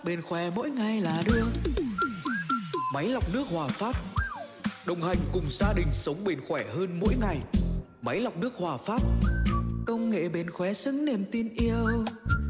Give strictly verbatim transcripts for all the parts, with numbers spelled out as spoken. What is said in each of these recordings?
Bên khoe mỗi ngày là được. Máy lọc nước Hòa Phát, đồng hành cùng gia đình sống bền khỏe hơn mỗi ngày. Máy lọc nước Hòa Phát, công nghệ bền khỏe xứng niềm tin yêu.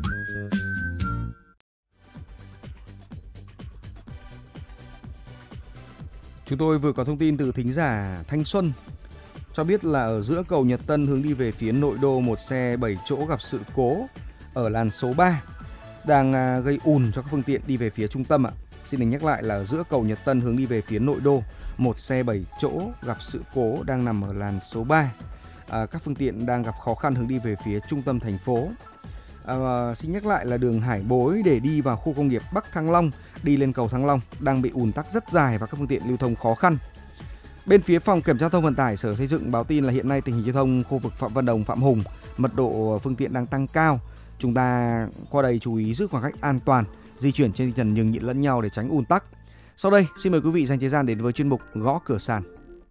Chúng tôi vừa có thông tin từ thính giả Thanh Xuân cho biết là ở giữa cầu Nhật Tân hướng đi về phía nội đô, một xe bảy chỗ gặp sự cố ở làn số ba đang gây ùn cho các phương tiện đi về phía trung tâm ạ. Xin được nhắc lại là ở giữa cầu Nhật Tân hướng đi về phía nội đô, một xe bảy chỗ gặp sự cố đang nằm ở làn số ba. À, các phương tiện đang gặp khó khăn hướng đi về phía trung tâm thành phố. À, xin nhắc lại là đường Hải Bối để đi vào khu công nghiệp Bắc Thăng Long, đi lên cầu Thăng Long đang bị ùn tắc rất dài và các phương tiện lưu thông khó khăn. Bên phía phòng kiểm tra giao thông vận tải Sở Xây dựng báo tin là hiện nay tình hình giao thông khu vực Phạm Văn Đồng, Phạm Hùng, mật độ phương tiện đang tăng cao. Chúng ta qua đây chú ý giữ khoảng cách an toàn, di chuyển trên tinh thần nhường nhịn lẫn nhau để tránh ùn tắc. Sau đây, xin mời quý vị dành thời gian đến với chuyên mục Gõ Cửa Sàn.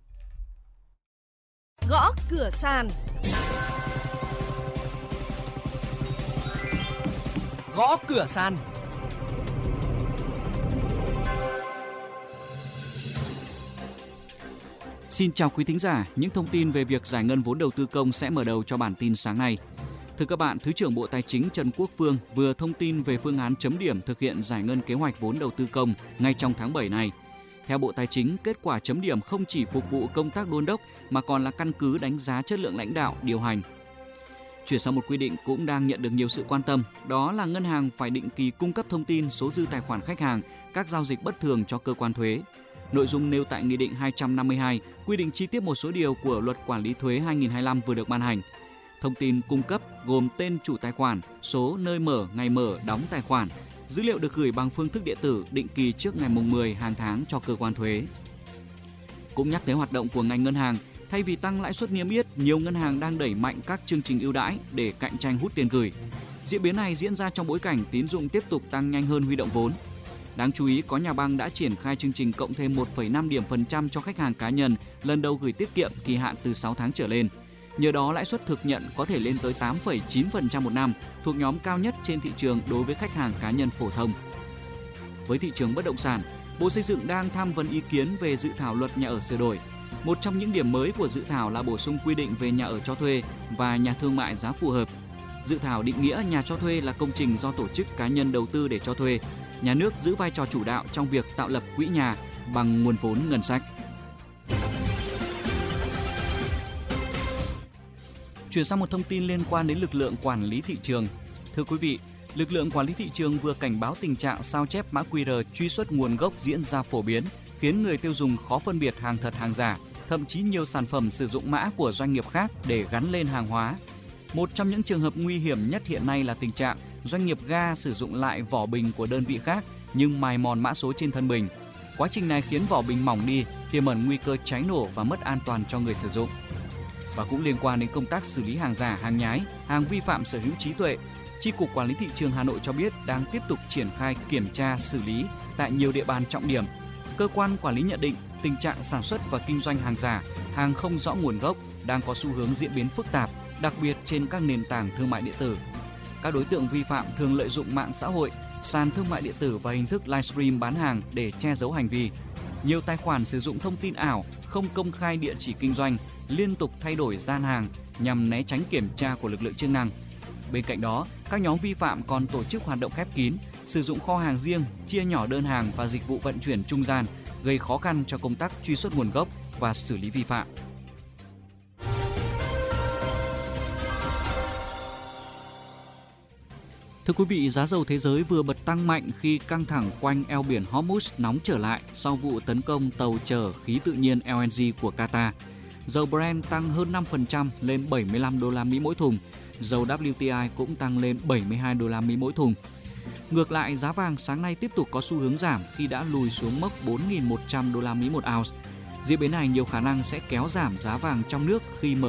Gõ Cửa Sàn. Gõ Cửa Sàn. Xin chào quý thính giả, những thông tin về việc giải ngân vốn đầu tư công sẽ mở đầu cho bản tin sáng nay. Thưa các bạn, Thứ trưởng Bộ Tài chính Trần Quốc Phương vừa thông tin về phương án chấm điểm thực hiện giải ngân kế hoạch vốn đầu tư công ngay trong tháng bảy này. Theo Bộ Tài chính, kết quả chấm điểm không chỉ phục vụ công tác đôn đốc mà còn là căn cứ đánh giá chất lượng lãnh đạo, điều hành. Chuyển sang một quy định cũng đang nhận được nhiều sự quan tâm, đó là ngân hàng phải định kỳ cung cấp thông tin số dư tài khoản khách hàng, các giao dịch bất thường cho cơ quan thuế. Nội dung nêu tại Nghị định hai trăm năm mươi hai quy định chi tiết một số điều của Luật Quản lý thuế hai nghìn không trăm hai mươi lăm vừa được ban hành. Thông tin cung cấp gồm tên chủ tài khoản, số nơi mở, ngày mở, đóng tài khoản. Dữ liệu được gửi bằng phương thức điện tử định kỳ trước ngày mười hàng tháng cho cơ quan thuế. Cũng nhắc tới hoạt động của ngành ngân hàng, thay vì tăng lãi suất niêm yết, nhiều ngân hàng đang đẩy mạnh các chương trình ưu đãi để cạnh tranh hút tiền gửi. Diễn biến này diễn ra trong bối cảnh tín dụng tiếp tục tăng nhanh hơn huy động vốn. Đáng chú ý, có nhà băng đã triển khai chương trình cộng thêm một phẩy năm điểm phần trăm cho khách hàng cá nhân lần đầu gửi tiết kiệm kỳ hạn từ sáu tháng trở lên. Nhờ đó, lãi suất thực nhận có thể lên tới tám phẩy chín phần trăm một năm, thuộc nhóm cao nhất trên thị trường đối với khách hàng cá nhân phổ thông. Với thị trường bất động sản, Bộ Xây dựng đang tham vấn ý kiến về dự thảo luật nhà ở sửa đổi. Một trong những điểm mới của dự thảo là bổ sung quy định về nhà ở cho thuê và nhà thương mại giá phù hợp. Dự thảo định nghĩa nhà cho thuê là công trình do tổ chức cá nhân đầu tư để cho thuê. Nhà nước giữ vai trò chủ đạo trong việc tạo lập quỹ nhà bằng nguồn vốn ngân sách. Chuyển sang một thông tin liên quan đến lực lượng quản lý thị trường. Thưa quý vị, lực lượng quản lý thị trường vừa cảnh báo tình trạng sao chép mã quy rờ truy xuất nguồn gốc diễn ra phổ biến, khiến người tiêu dùng khó phân biệt hàng thật hàng giả, thậm chí nhiều sản phẩm sử dụng mã của doanh nghiệp khác để gắn lên hàng hóa. Một trong những trường hợp nguy hiểm nhất hiện nay là tình trạng doanh nghiệp ga sử dụng lại vỏ bình của đơn vị khác nhưng mài mòn mã số trên thân bình. Quá trình này khiến vỏ bình mỏng đi, tiềm ẩn nguy cơ cháy nổ và mất an toàn cho người sử dụng. Và cũng liên quan đến công tác xử lý hàng giả, hàng nhái, hàng vi phạm sở hữu trí tuệ, Chi cục Quản lý thị trường Hà Nội cho biết đang tiếp tục triển khai kiểm tra xử lý tại nhiều địa bàn trọng điểm. Cơ quan quản lý nhận định tình trạng sản xuất và kinh doanh hàng giả, hàng không rõ nguồn gốc đang có xu hướng diễn biến phức tạp, đặc biệt trên các nền tảng thương mại điện tử. Các đối tượng vi phạm thường lợi dụng mạng xã hội, sàn thương mại điện tử và hình thức livestream bán hàng để che giấu hành vi. Nhiều tài khoản sử dụng thông tin ảo, không công khai địa chỉ kinh doanh, liên tục thay đổi gian hàng nhằm né tránh kiểm tra của lực lượng chức năng. Bên cạnh đó, các nhóm vi phạm còn tổ chức hoạt động khép kín, sử dụng kho hàng riêng, chia nhỏ đơn hàng và dịch vụ vận chuyển trung gian, gây khó khăn cho công tác truy xuất nguồn gốc và xử lý vi phạm. Thưa quý vị, giá dầu thế giới vừa bật tăng mạnh khi căng thẳng quanh eo biển Hormuz nóng trở lại sau vụ tấn công tàu chở khí tự nhiên L N G của Qatar. Dầu Brent tăng hơn năm phần trăm lên bảy mươi lăm đô la Mỹ mỗi thùng, dầu W T I cũng tăng lên bảy mươi hai đô la Mỹ mỗi thùng. Ngược lại, giá vàng sáng nay tiếp tục có xu hướng giảm khi đã lùi xuống mốc bốn nghìn một trăm đô la Mỹ một ounce. Diễn biến này nhiều khả năng sẽ kéo giảm giá vàng trong nước khi mở